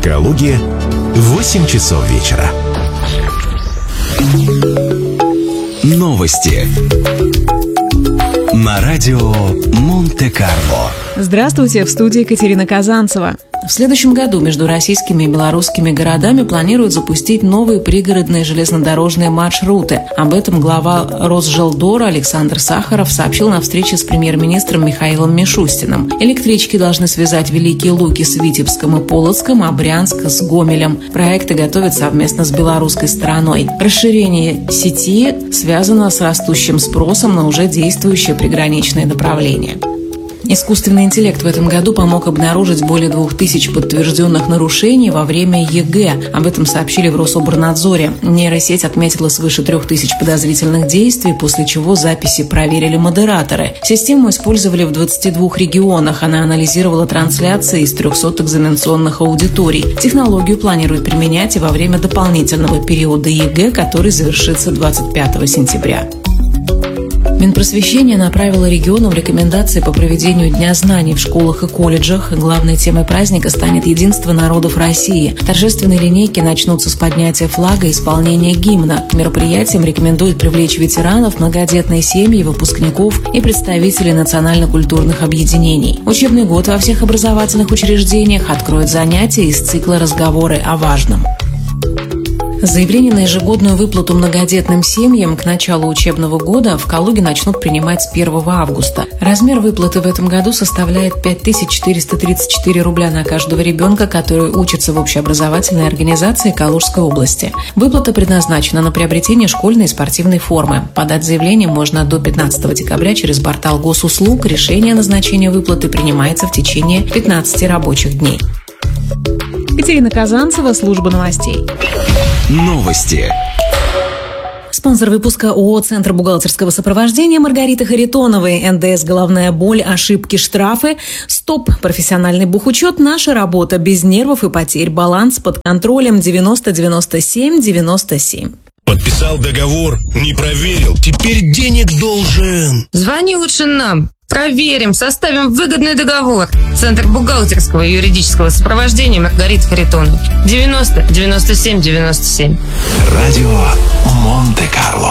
Калуге 8 часов вечера. Новости на радио Монте-Карло. Здравствуйте, в студии Екатерина Казанцева. В следующем году между российскими и белорусскими городами планируют запустить новые пригородные железнодорожные маршруты. Об этом глава Росжелдора Александр Сахаров сообщил на встрече с премьер-министром Михаилом Мишустиным. Электрички должны связать Великие Луки с Витебском и Полоцком, а Брянск с Гомелем. Проекты готовят совместно с белорусской стороной. Расширение сети связано с растущим спросом на уже действующие приграничные направления. Искусственный интеллект в этом году помог обнаружить более 2000 подтвержденных нарушений во время ЕГЭ. Об этом сообщили в Рособорнадзоре. Нейросеть отметила свыше 3000 подозрительных действий, после чего записи проверили модераторы. Систему использовали в 22 регионах. Она анализировала трансляции из 300 экзаменационных аудиторий. Технологию планируют применять и во время дополнительного периода ЕГЭ, который завершится 25 сентября. Минпросвещение направило регионам рекомендации по проведению Дня знаний в школах и колледжах. Главной темой праздника станет единство народов России. Торжественные линейки начнутся с поднятия флага и исполнения гимна. К мероприятиям рекомендуют привлечь ветеранов, многодетные семьи, выпускников и представителей национально-культурных объединений. Учебный год во всех образовательных учреждениях откроет занятия из цикла «Разговоры о важном». Заявление на ежегодную выплату многодетным семьям к началу учебного года в Калуге начнут принимать с 1 августа. Размер выплаты в этом году составляет 5434 рубля на каждого ребенка, который учится в общеобразовательной организации Калужской области. Выплата предназначена на приобретение школьной и спортивной формы. Подать заявление можно до 15 декабря через портал госуслуг. Решение о назначении выплаты принимается в течение 15 рабочих дней. Екатерина Казанцева, служба новостей. Новости. Спонсор выпуска ООО «Центр бухгалтерского сопровождения» Маргарита Харитоновой. НДС «Головная боль», ошибки, штрафы. Стоп. Профессиональный бухучет. Наша работа. Без нервов и потерь. Баланс под контролем. 90 97 97. Подписал договор, не проверил. Теперь денег должен. Звони лучше нам. Проверим, составим выгодный договор. Центр бухгалтерского и юридического сопровождения Маргарита Харитоновой. 90 97 97. Радио Монте-Карло.